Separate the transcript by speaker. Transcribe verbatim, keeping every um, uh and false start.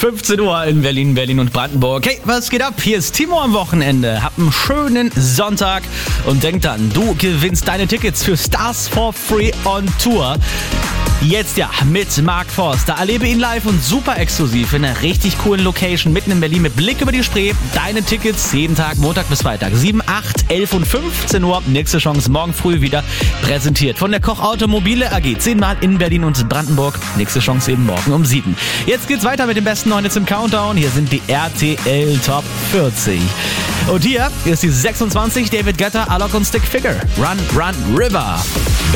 Speaker 1: fünfzehn Uhr in Berlin, Berlin und Brandenburg. Hey, was geht ab? Hier ist Timo am Wochenende. Hab einen schönen Sonntag und denk dann, du gewinnst deine Tickets für Stars for Free on Tour. Jetzt ja mit Mark Forster. Erlebe ihn live und super exklusiv in einer richtig coolen Location mitten in Berlin mit Blick über die Spree. Deine Tickets jeden Tag, Montag bis Freitag. sieben, acht, elf und fünfzehn Uhr. Nächste Chance morgen früh wieder präsentiert von der Koch Automobile A G. Zehnmal in Berlin und Brandenburg. Nächste Chance eben morgen um sieben. Jetzt geht's weiter mit den besten neun Hits im Countdown. Hier sind die R T L Top vierzig. Und hier ist die sechsundzwanzig. David Guetta, Alok und Stick Figure. Run, Run, River.